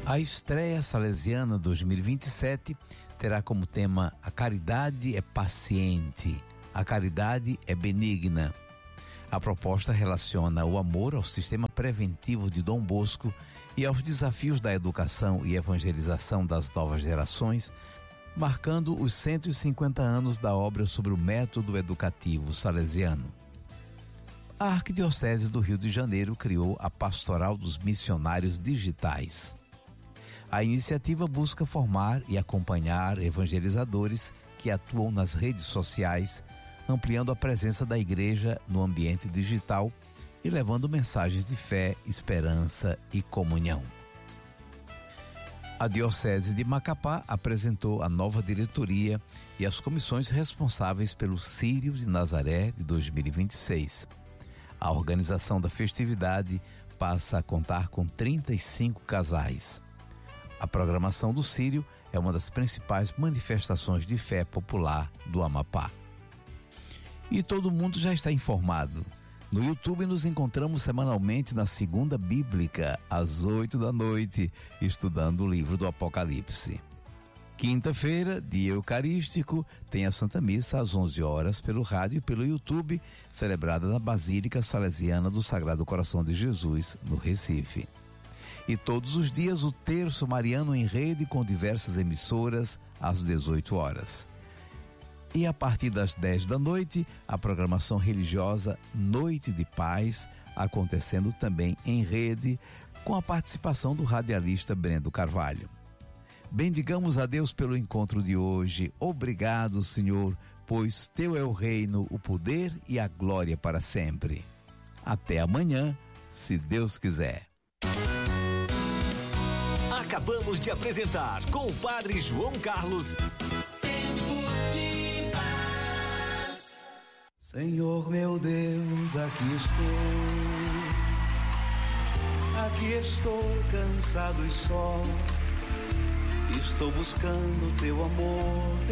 A estreia salesiana 2027 terá como tema: a caridade é paciente, a caridade é benigna. A proposta relaciona o amor ao sistema preventivo de Dom Bosco e aos desafios da educação e evangelização das novas gerações, marcando os 150 anos da obra sobre o método educativo salesiano. A Arquidiocese do Rio de Janeiro criou a Pastoral dos Missionários Digitais. A iniciativa busca formar e acompanhar evangelizadores que atuam nas redes sociais, ampliando a presença da igreja no ambiente digital e levando mensagens de fé, esperança e comunhão. A Diocese de Macapá apresentou a nova diretoria e as comissões responsáveis pelo Círio de Nazaré de 2026. A organização da festividade passa a contar com 35 casais. A programação do Círio é uma das principais manifestações de fé popular do Amapá. E todo mundo já está informado. No YouTube nos encontramos semanalmente na Segunda Bíblica, às 20h, estudando o livro do Apocalipse. Quinta-feira, dia eucarístico, tem a Santa Missa às 11h pelo rádio e pelo YouTube, celebrada na Basílica Salesiana do Sagrado Coração de Jesus, no Recife. E todos os dias o Terço Mariano em rede com diversas emissoras às 18h. E a partir das 10h, a programação religiosa Noite de Paz, acontecendo também em rede, com a participação do radialista Brendo Carvalho. Bendigamos a Deus pelo encontro de hoje. Obrigado, Senhor, pois teu é o reino, o poder e a glória para sempre. Até amanhã, se Deus quiser. Acabamos de apresentar com o Padre João Carlos. Tempo de paz. Senhor meu Deus, aqui estou cansado e só, estou buscando teu amor.